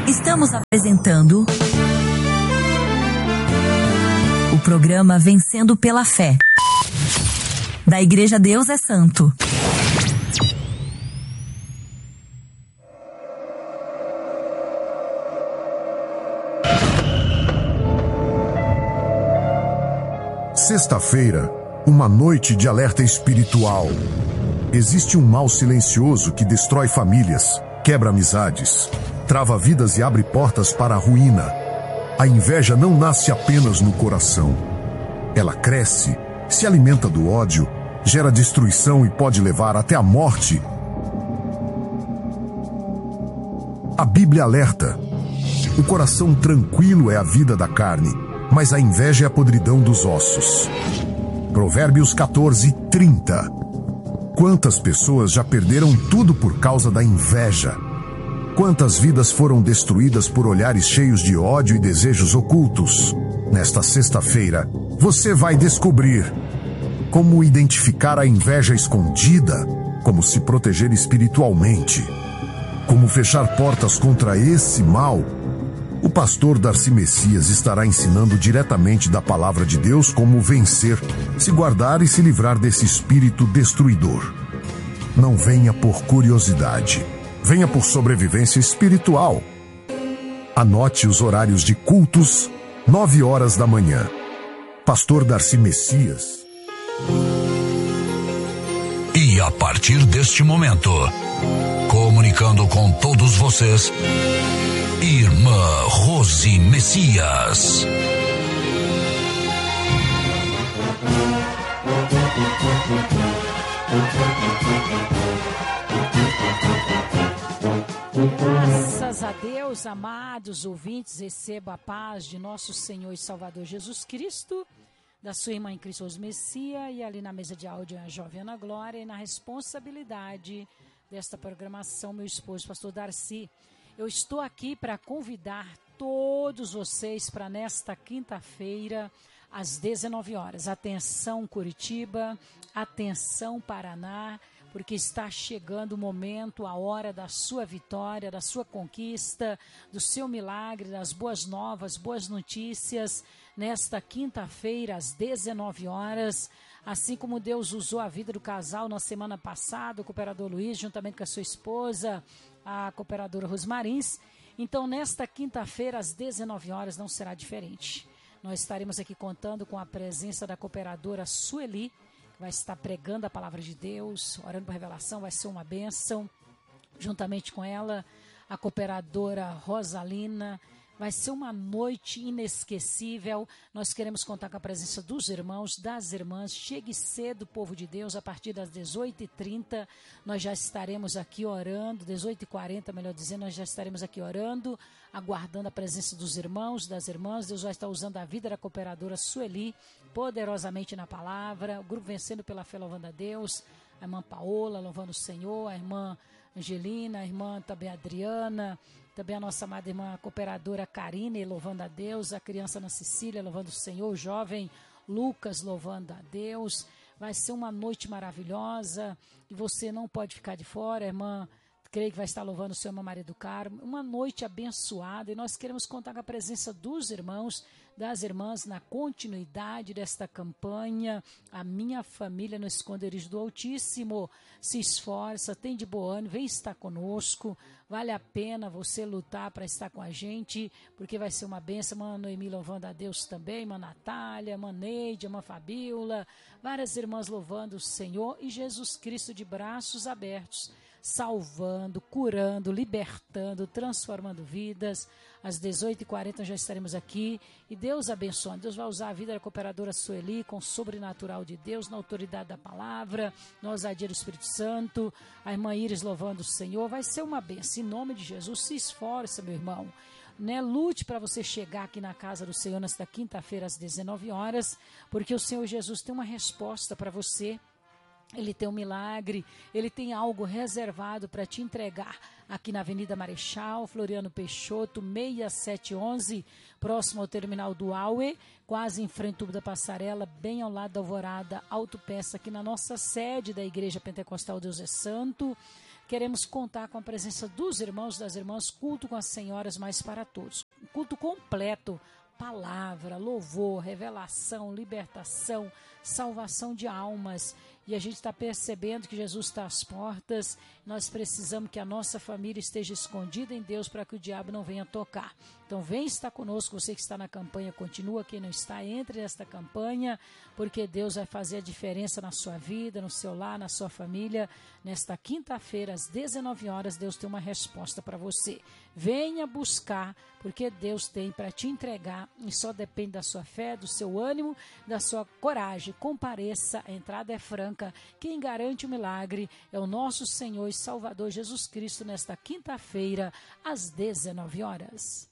Estamos apresentando o programa Vencendo pela Fé, da Igreja Deus é Santo. Sexta-feira, uma noite de alerta espiritual. Existe um mal silencioso que destrói famílias, quebra amizades, trava vidas e abre portas para a ruína. A inveja não nasce apenas no coração. Ela cresce, se alimenta do ódio, gera destruição e pode levar até a morte. A Bíblia alerta: o coração tranquilo é a vida da carne, mas a inveja é a podridão dos ossos. Provérbios 14:30. Quantas pessoas já perderam tudo por causa da inveja? Quantas vidas foram destruídas por olhares cheios de ódio e desejos ocultos? Nesta sexta-feira, você vai descobrir como identificar a inveja escondida, como se proteger espiritualmente, como fechar portas contra esse mal. O pastor Darcy Messias estará ensinando diretamente da palavra de Deus como vencer, se guardar e se livrar desse espírito destruidor. Não venha por curiosidade, venha por sobrevivência espiritual. Anote os horários de cultos, 9 horas da manhã. Pastor Darcy Messias. E a partir deste momento, comunicando com todos vocês, Irmã Rose Messias. Graças a Deus, amados ouvintes, receba a paz de nosso Senhor e Salvador Jesus Cristo, da sua irmã em Cristo Rose Messias, e ali na mesa de áudio a jovem Ana Glória, e na responsabilidade desta programação, meu esposo, pastor Darcy. Eu estou aqui para convidar todos vocês para nesta quinta-feira, às 19 horas. Atenção Curitiba, atenção Paraná, porque está chegando o momento, a hora da sua vitória, da sua conquista, do seu milagre, das boas novas, boas notícias. Nesta quinta-feira, às 19 horas, assim como Deus usou a vida do casal na semana passada, o cooperador Luiz, juntamente com a sua esposa, a cooperadora Rosmarins. Então, nesta quinta-feira, às 19 horas, não será diferente. Nós estaremos aqui contando com a presença da cooperadora Sueli, que vai estar pregando a palavra de Deus, orando por revelação, vai ser uma bênção. Juntamente com ela, a cooperadora Rosalina. Vai ser uma noite inesquecível. Nós queremos contar com a presença dos irmãos, das irmãs. Chegue cedo, povo de Deus, a partir das 18h30. Nós já estaremos aqui orando, 18h40, melhor dizendo, nós já estaremos aqui orando, aguardando a presença dos irmãos, das irmãs. Deus vai estar usando a vida da cooperadora Sueli, poderosamente na palavra. O grupo Vencendo pela Fé, louvando a Deus. A irmã Paola, louvando o Senhor. A irmã Angelina, a irmã também Adriana. Também a nossa amada irmã cooperadora Karine, louvando a Deus, a criança Ana Cecília, louvando o Senhor, o jovem Lucas, louvando a Deus. Vai ser uma noite maravilhosa e você não pode ficar de fora, irmã. Creio que vai estar louvando o Senhor, irmã Maria do Carmo. Uma noite abençoada e nós queremos contar com a presença dos irmãos, das irmãs, na continuidade desta campanha. A minha família no esconderijo do Altíssimo se esforça, tem de bom ânimo, vem estar conosco. Vale a pena você lutar para estar com a gente, porque vai ser uma bênção. Irmã Noemi louvando a Deus também, irmã Natália, irmã Neide, irmã Fabíola, várias irmãs louvando o Senhor e Jesus Cristo de braços abertos, salvando, curando, libertando, transformando vidas. Às 18h40 já estaremos aqui e Deus abençoando. Deus vai usar a vida da cooperadora Sueli com o sobrenatural de Deus, na autoridade da palavra, na ousadia do Espírito Santo. A irmã Iris louvando o Senhor. Vai ser uma bênção. Em nome de Jesus, se esforça, meu irmão. Lute para você chegar aqui na casa do Senhor nesta quinta-feira às 19 horas, porque o Senhor Jesus tem uma resposta para você. Ele tem um milagre, ele tem algo reservado para te entregar aqui na Avenida Marechal, Floriano Peixoto, 6711, próximo ao terminal do Aue, quase em frente ao tubo da Passarela, bem ao lado da Alvorada Autopeça, aqui na nossa sede da Igreja Pentecostal Deus é Santo. queremos contar com a presença dos irmãos, das irmãs, culto com as senhoras, mas para todos. Culto completo, palavra, louvor, revelação, libertação, salvação de almas. E a gente está percebendo que Jesus está às portas. Nós precisamos que a nossa família esteja escondida em Deus para que o diabo não venha tocar. Então vem estar conosco, você que está na campanha, continua, quem não está, entre nesta campanha, porque Deus vai fazer a diferença na sua vida, no seu lar, na sua família. Nesta quinta-feira, às 19 horas, Deus tem uma resposta para você. Venha buscar, porque Deus tem para te entregar, e só depende da sua fé, do seu ânimo, da sua coragem. Compareça, a entrada é franca. Quem garante o milagre é o nosso Senhor e Salvador Jesus Cristo nesta quinta-feira, às 19 horas.